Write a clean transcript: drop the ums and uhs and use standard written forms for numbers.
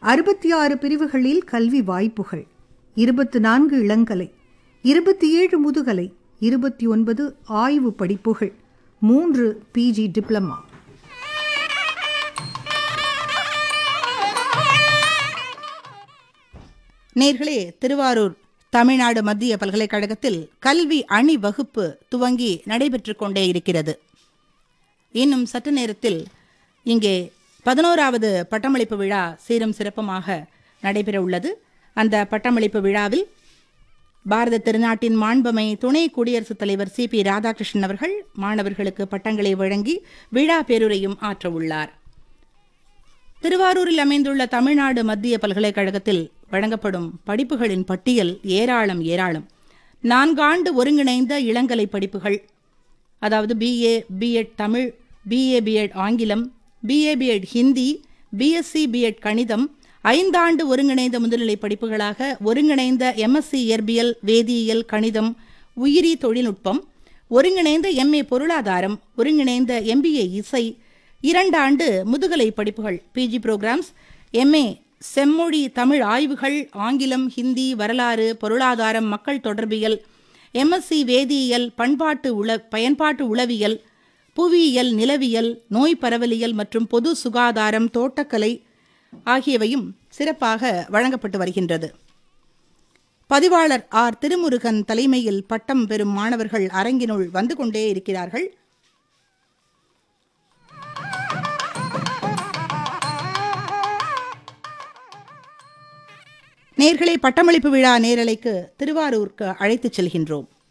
66 பிரிவுகளில் கல்வி வாய்ப்புகள், 24 இளங்கலை, 27 முதுகலை, 29 ஆய்வு படிப்புகள், 3 PG டிப்ளமா. நேர்களே, திருவாரூர் தமிழ்நாடு மத்திய பல்கலைக்கழகத்தில் கல்வி அணி வகுப்பு துவங்கி நடைபெற்று கொண்டே இருக்கிறது. இன்னும் சற்று நேரத்தில் இங்கே 11வது பட்டமளிப்பு விழா சீரும் சிறப்புமாக நடைபெற உள்ளது. அந்த பட்டமளிப்பு விழாவில் பாரத திருநாட்டின் மாண்புமை துணை குடியரசுத் தலைவர் CP ராதாகிருஷ்ணன் அவர்கள் மாணவர்களுக்கு பட்டங்களை வழங்கி விழா பேருரையும் ஆற்ற உள்ளார். திருவாரூரில் அமைந்துள்ள தமிழ்நாடு மத்திய பல்கலைக்கழகத்தில் வழங்கப்படும் படிப்புகளின் பட்டியல் ஏராளம். 4 ஆண்டு ஒருங்கிணைந்த இளங்கலை படிப்புகள், அதாவது BA B.Ed Tamil, BA B.Ed ஆங்கிலம், BA B.Ed Hindi, BSc B.Ed கணிதம், 5 ஆண்டு ஒருங்கிணைந்த முதுநிலை படிப்புகளாக ஒருங்கிணைந்த MSc இயற்பியல், வேதியியல், கணிதம், உயிரி தொழில்நுட்பம், ஒருங்கிணைந்த MA பொருளாதாரம், ஒருங்கிணைந்த MBA இசை, 2 ஆண்டு முதுகலை படிப்புகள் PG ப்ரோக்ராம்ஸ், MA செம்மொழி தமிழ் ஆய்வுகள், ஆங்கிலம், ஹிந்தி, வரலாறு, பொருளாதாரம், மக்கள் தொடர்பியல், MSc வேதியியல், பயன்பாட்டு உளவியல், புவியியல், நிலவியல், நோய் பரவலியல் மற்றும் பொது சுகாதாரம், தோட்டக்கலை ஆகியவையும் சிறப்பாக வழங்கப்பட்டு வருகின்றது. பதிவாளர் R. திருமுருகன் தலைமையில் பட்டம் பெறும் மாணவர்கள் அரங்கினுள் வந்து கொண்டே இருக்கிறார்கள். நேர்களை பட்டமளிப்பு விழா நேரலைக்கு திருவாரூருக்கு அழைத்துச் செல்கின்றோம்.